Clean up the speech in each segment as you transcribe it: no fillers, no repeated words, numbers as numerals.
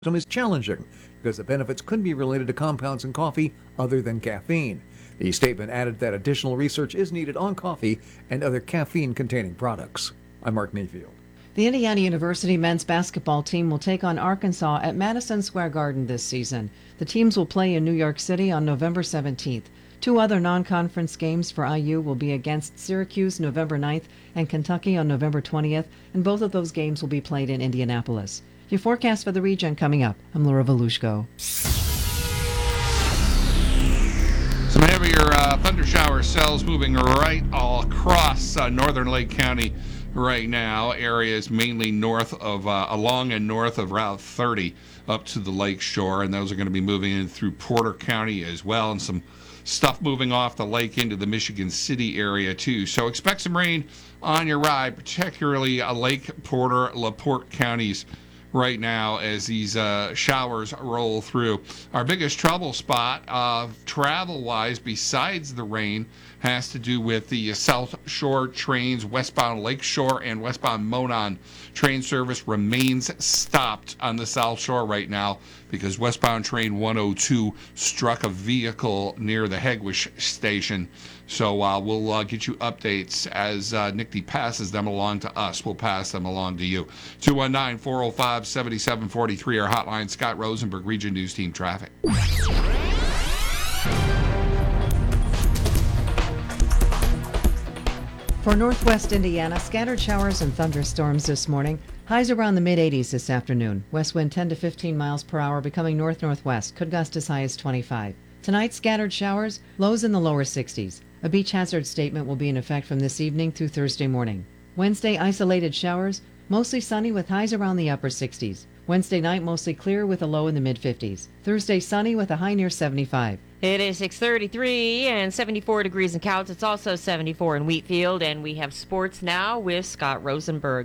is challenging because the benefits could be related to compounds in coffee other than caffeine. The statement added that additional research is needed on coffee and other caffeine-containing products. I'm Mark Mayfield. The Indiana University men's basketball team will take on Arkansas at Madison Square Garden this season. The teams will play in New York City on November 17th. Two other non-conference games for IU will be against Syracuse November 9th and Kentucky on November 20th, and both of those games will be played in Indianapolis. Your forecast for the region coming up. I'm Laura Volushko. Some heavier thunder shower cells moving right all across northern Lake County right now. Areas mainly north of, along and north of Route 30 up to the lake shore, and those are going to be moving in through Porter County as well, and some stuff moving off the lake into the Michigan City area too. So expect some rain on your ride, particularly Lake Porter, LaPorte counties right now as these showers roll through. Our biggest trouble spot travel-wise besides the rain has to do with the South Shore trains. Westbound Lakeshore and westbound Monon train service remains stopped on the South Shore right now because westbound train 102 struck a vehicle near the Hegewisch station. So we'll get you updates as NICD passes them along to us. We'll pass them along to you. 219-405-7743, our hotline. Scott Rosenberg, Region News Team Traffic. For northwest Indiana, scattered showers and thunderstorms this morning. Highs around the mid-80s this afternoon. West wind 10 to 15 miles per hour, becoming north-northwest. Could gust as high as 25. Tonight, scattered showers, lows in the lower 60s. A beach hazard statement will be in effect from this evening through Thursday morning. Wednesday, isolated showers, mostly sunny with highs around the upper 60s. Wednesday night, mostly clear with a low in the mid-50s. Thursday, sunny with a high near 75. It is 6:33 and 74 degrees in Couts. It's also 74 in Wheatfield, and we have sports now with Scott Rosenberg.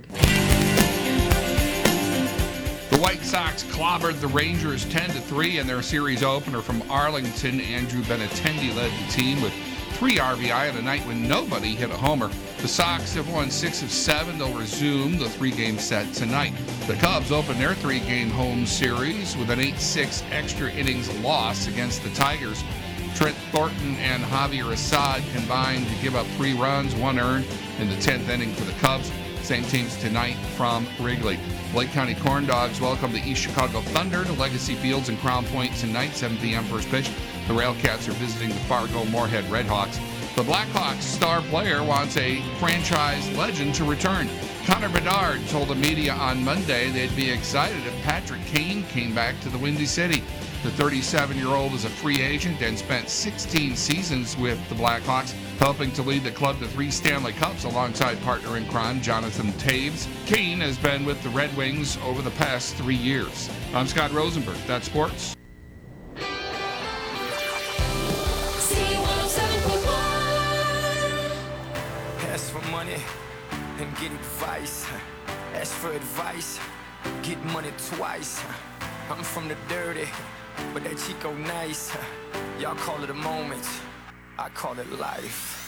The White Sox clobbered the Rangers 10-3 in their series opener from Arlington. Andrew Benintendi led the team with 3 RBI on a night when nobody hit a homer. The Sox have won 6 of 7. They'll resume the 3-game set tonight. The Cubs open their 3-game home series with an 8-6 extra innings loss against the Tigers. Trent Thornton and Javier Assad combined to give up 3 runs, 1 earned in the 10th inning for the Cubs. Same teams tonight from Wrigley. Lake County Corn Dogs welcome the East Chicago Thunder to Legacy Fields in Crown Point tonight, 7 p.m. first pitch. The Railcats are visiting the Fargo Moorhead Redhawks. The Blackhawks star player wants a franchise legend to return. Connor Bedard told the media on Monday they'd be excited if Patrick Kane came back to the Windy City. The 37-year-old is a free agent and spent 16 seasons with the Blackhawks, helping to lead the club to 3 Stanley Cups alongside partner in crime Jonathan Toews. Kane has been with the Red Wings over the past 3 years. I'm Scott Rosenberg. That's sports. Ask for money and get advice. Ask for advice, get money twice. I'm from the dirty, but that Chico nice. Y'all call it a moment, I call it life.